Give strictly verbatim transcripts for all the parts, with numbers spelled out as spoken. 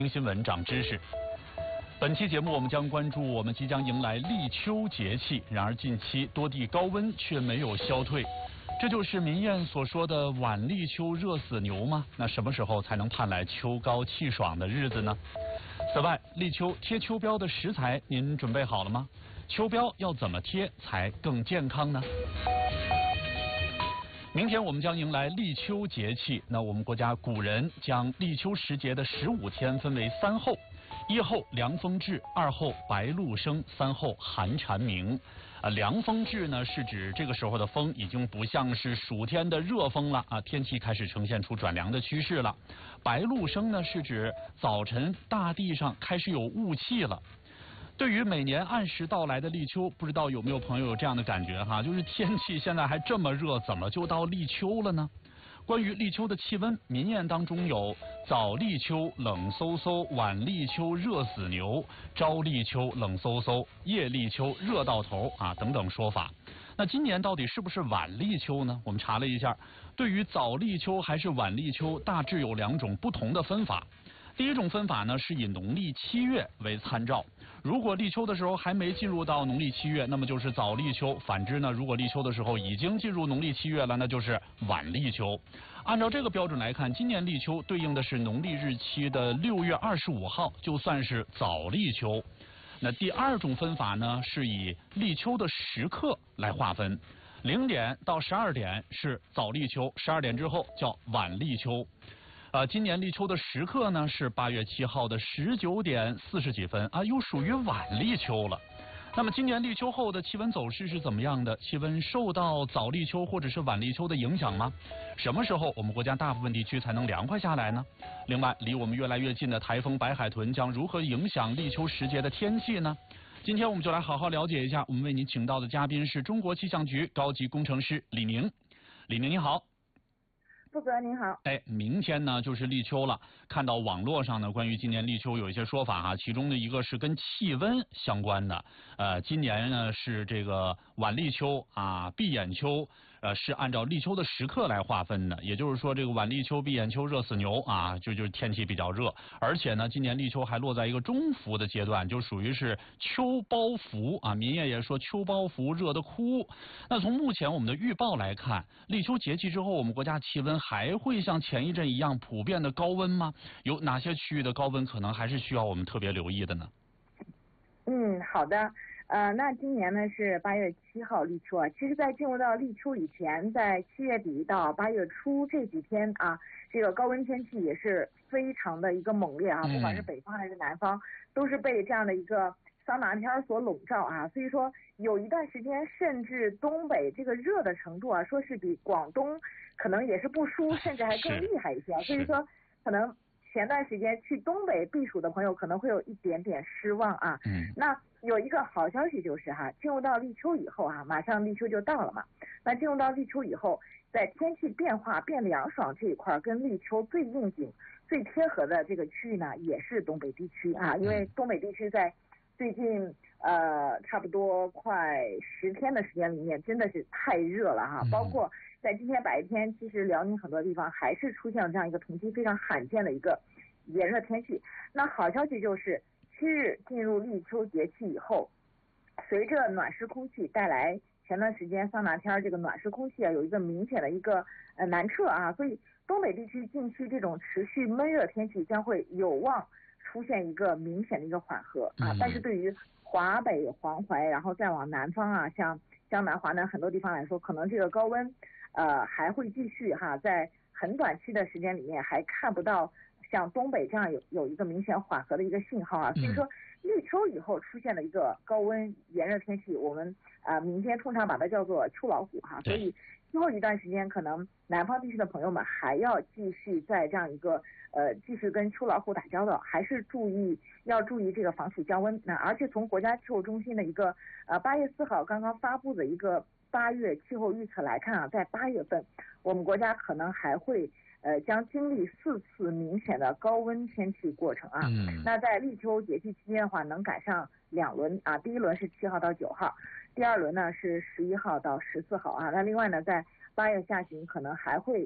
听新闻长知识。本期节目我们将关注我们即将迎来立秋节气，然而近期多地高温却没有消退，这就是民谚所说的晚立秋热死牛吗？那什么时候才能盼来秋高气爽的日子呢？此外，立秋贴秋膘的食材您准备好了吗？秋膘要怎么贴才更健康呢？明天我们将迎来立秋节气，那我们国家古人将立秋时节的十五天分为三候：一候凉风至，二候白露生，三候寒蝉鸣。啊，凉风至呢是指这个时候的风已经不像是暑天的热风了啊，天气开始呈现出转凉的趋势了。白露生呢是指早晨大地上开始有雾气了。对于每年按时到来的立秋，不知道有没有朋友有这样的感觉哈？就是天气现在还这么热，怎么就到立秋了呢？关于立秋的气温，民谚当中有早立秋冷飕飕，晚立秋热死牛，朝立秋冷飕飕，夜立秋热到头啊等等说法。那今年到底是不是晚立秋呢？我们查了一下，对于早立秋还是晚立秋，大致有两种不同的分法。第一种分法呢是以农历七月为参照，如果立秋的时候还没进入到农历七月，那么就是早立秋；反之呢，如果立秋的时候已经进入农历七月了，那就是晚立秋。按照这个标准来看，今年立秋对应的是农历日期的六月二十五号，就算是早立秋。那第二种分法呢是以立秋的时刻来划分，零点到十二点是早立秋，十二点之后叫晚立秋。呃，今年立秋的时刻呢是八月七号的十九点四十几分啊，又属于晚立秋了。那么今年立秋后的气温走势是怎么样的？气温受到早立秋或者是晚立秋的影响吗？什么时候我们国家大部分地区才能凉快下来呢？另外，离我们越来越近的台风白海豚将如何影响立秋时节的天气呢？今天我们就来好好了解一下。我们为您请到的嘉宾是中国气象局高级工程师李宁。李宁你好。 副主任您好， 哎，明天呢就是立秋了。看到网络上呢，关于今年立秋有一些说法哈，其中的一个是跟气温相关的。呃，今年呢是这个晚立秋啊，闭眼秋，呃，是按照立秋的时刻来划分的。也就是说，这个晚立秋、闭眼秋热死牛啊，就就是天气比较热，而且呢，今年立秋还落在一个中伏的阶段，就属于是秋包伏啊。民谚也说秋包伏，热得哭。那从目前我们的预报来看，立秋节气之后，我们国家气温还会像前一阵一样普遍的高温吗？有哪些区域的高温可能还是需要我们特别留意的呢？ 嗯，好的。呃，那今年呢是八月七号立秋啊。其实，在进入到立秋以前，在七月底到八月初这几天啊，这个高温天气也是非常的一个猛烈啊，不管是北方还是南方，都是被这样的一个桑拿天所笼罩啊。所以说，有一段时间，甚至东北这个热的程度啊，说是比广东可能也是不输，甚至还更厉害一些。所以说，可能前段时间去东北避暑的朋友可能会有一点点失望啊。 嗯。 那有一个好消息就是哈，进入到立秋以后啊，马上立秋就到了嘛。那进入到立秋以后，在天气变化变凉爽这一块，跟立秋最应景、最贴合的这个区域呢，也是东北地区啊。因为东北地区在最近呃差不多快十天的时间里面，真的是太热了哈。包括在今天白天，其实辽宁很多地方还是出现了这样一个同期非常罕见的一个炎热天气。那好消息就是七日进入立秋节气以后，随着暖湿空气带来前段时间桑拿天这个暖湿空气啊有一个明显的一个呃南撤啊，所以东北地区近期这种持续闷热天气将会有望出现一个明显的一个缓和啊。但是对于华北、黄淮，然后再往南方啊，像江南、华南很多地方来说，可能这个高温呃还会继续哈，在很短期的时间里面还看不到像东北这样有有一个明显缓和的一个信号啊。所以说立秋以后出现的一个高温炎热天气，我们啊、呃、民间通常把它叫做秋老虎哈。所以之后一段时间，可能南方地区的朋友们还要继续在这样一个呃继续跟秋老虎打交道，还是注意要注意这个防暑降温。那而且从国家气候中心的一个呃八月四号刚刚发布的一个八月气候预测来看啊，在八月份我们国家可能还会呃将经历四次明显的高温天气过程啊。 嗯。 那在立秋节气期间的话，能赶上两轮啊，第一轮是七号到九号，第二轮呢是十一号到十四号啊。那另外呢，在八月下旬可能还会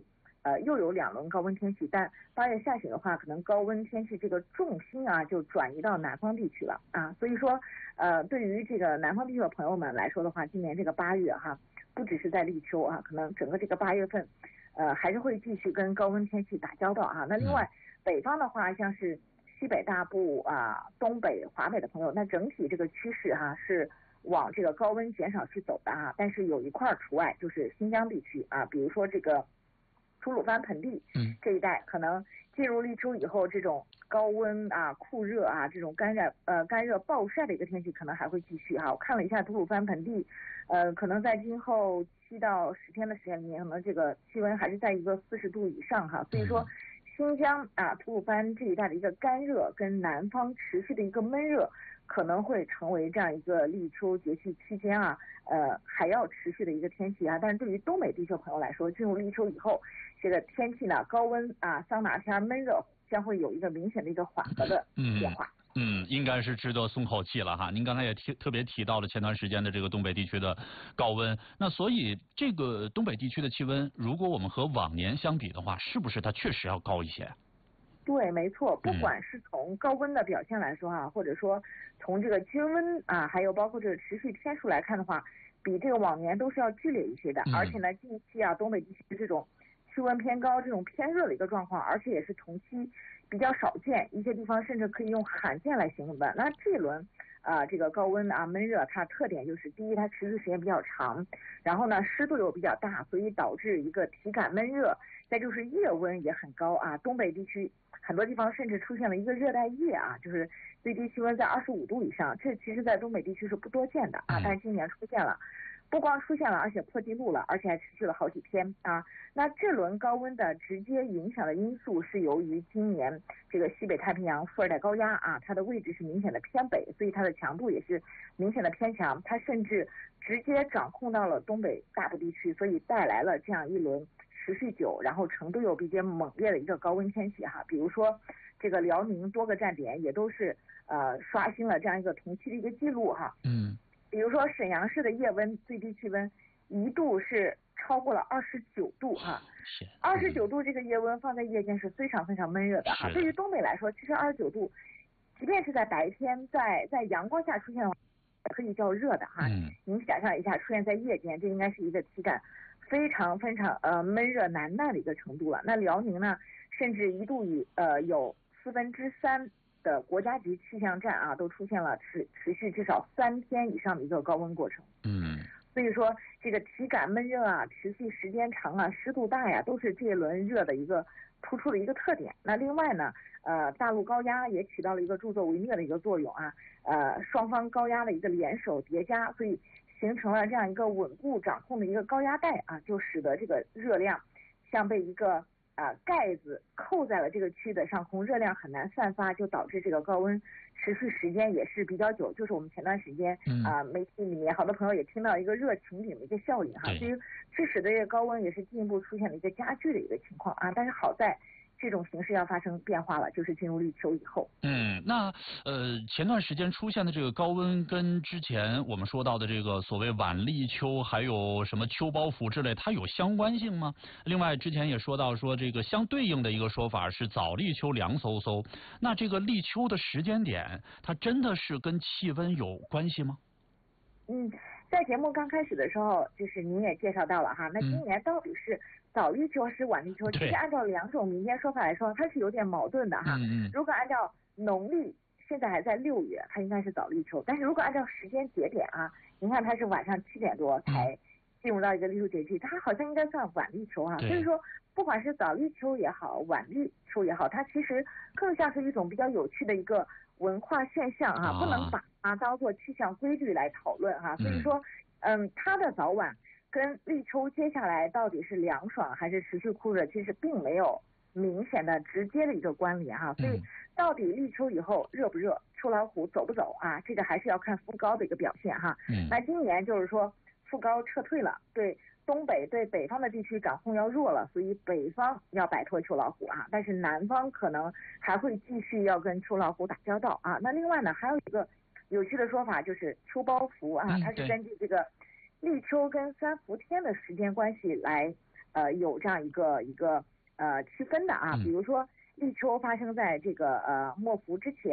呃又有两轮高温天气，但八月下旬的话，可能高温天气这个重心啊就转移到南方地区了啊，所以说呃对于这个南方地区的朋友们来说的话，今年这个八月哈，不只是在立秋啊，可能整个这个八月份，呃还是会继续跟高温天气打交道啊。那另外北方的话，像是西北大部啊、东北、华北的朋友，那整体这个趋势哈、啊、是往这个高温减少去走的啊。但是有一块除外，就是新疆地区啊，比如说这个吐鲁番盆地这一带，可能进入立秋以后，这种高温啊、酷热啊、这种干热呃干热暴晒的一个天气可能还会继续哈、啊。我看了一下吐鲁番盆地，呃，可能在今后七到十天的时间里面，可能这个气温还是在一个四十度以上哈、啊。所以说。新疆啊、吐鲁番这一带的一个干热跟南方持续的一个闷热，可能会成为这样一个立秋节气期间啊，呃还要持续的一个天气啊。但是对于东北地区朋友来说，进入立秋以后，这个天气呢，高温啊、桑拿天、闷热将会有一个明显的一个缓和的变化。 嗯嗯，应该是值得松口气了哈。您刚才也提特别提到了前段时间的这个东北地区的高温，那所以这个东北地区的气温，如果我们和往年相比的话，是不是它确实要高一些？ 对，没错，不管是从高温的表现来说啊，或者说从这个均温啊，还有包括这个持续天数来看的话，比这个往年都是要剧烈一些的。 嗯、 而且呢，近期啊，东北地区的这种气温偏高、这种偏热的一个状况，而且也是同期比较少见，一些地方甚至可以用罕见来形容的。那这一轮啊、呃，这个高温啊闷热，它特点就是第一，它持续时间比较长，然后呢湿度又比较大，所以导致一个体感闷热。再就是夜温也很高啊，东北地区很多地方甚至出现了一个热带夜啊，就是最低气温在二十五度以上，这其实在东北地区是不多见的啊，但是今年出现了。不光出现了，而且破纪录了，而且还持续了好几天啊。那这轮高温的直接影响的因素是由于今年这个西北太平洋副热带高压啊，它的位置是明显的偏北，所以它的强度也是明显的偏强，它甚至直接掌控到了东北大部地区，所以带来了这样一轮持续久，然后程度又比较猛烈的一个高温天气哈。比如说这个辽宁多个站点也都是呃刷新了这样一个同期的一个记录哈。 嗯。 比如说沈阳市的夜温最低气温一度是超过了二十九度哈，二十九度这个夜温放在夜间是非常非常闷热的哈。对于东北来说，其实二十九度，即便是在白天，在在阳光下出现的话，可以叫热的哈。嗯。您想象一下，出现在夜间，这应该是一个体感非常非常呃闷热难耐的一个程度了。那辽宁呢，甚至一度以呃有四分之三。的国家级气象站啊，都出现了持持续至少三天以上的一个高温过程。 嗯， 所以说这个体感闷热啊，持续时间长啊，湿度大呀，都是这一轮热的一个突出的一个特点。那另外呢，呃，大陆高压也起到了一个助纣为虐的一个作用啊，呃，双方高压的一个联手叠加，所以形成了这样一个稳固掌控的一个高压带啊，就使得这个热量像被一个啊、呃，盖子扣在了这个区域的上空，热量很难散发，就导致这个高温持续时间也是比较久。就是我们前段时间啊、嗯呃，媒体里面好多朋友也听到一个热擎顶的一个效应哈，所以这使得这个高温也是进一步出现了一个加剧的一个情况啊。但是好在这种形势要发生变化了，就是进入立秋以后。 嗯，那呃前段时间出现的这个高温跟之前我们说到的这个所谓晚立秋，还有什么秋包袱之类，它有相关性吗？另外之前也说到说这个相对应的一个说法是早立秋凉飕飕，那这个立秋的时间点，它真的是跟气温有关系吗？ 嗯，在节目刚开始的时候，就是您也介绍到了哈，那今年到底是早立秋还是晚立秋？其实按照两种民间说法来说，它是有点矛盾的哈。 嗯嗯。 如果按照农历现在还在六月，它应该是早立秋，但是如果按照时间节点啊，您看它是晚上七点多才进入到一个立秋节气，它好像应该算晚立秋哈。所以说，不管是早立秋也好，晚立秋也好，它其实更像是一种比较有趣的一个文化现象哈、啊，不能把它当做气象规律来讨论哈、啊。所以说，嗯，它的早晚跟立秋接下来到底是凉爽还是持续酷热，其实并没有明显的直接的一个关联哈、啊。所以到底立秋以后热不热，秋老虎走不走啊？这个还是要看副高的一个表现哈、啊。 嗯。 那今年就是说副高撤退了，对东北对北方的地区掌控要弱了，所以北方要摆脱秋老虎啊，但是南方可能还会继续要跟秋老虎打交道啊。那另外呢，还有一个有趣的说法就是秋包袱啊，它是根据这个立秋跟三伏天的时间关系来呃有这样一个一个呃区分的啊，比如说立秋发生在这个呃末伏之前。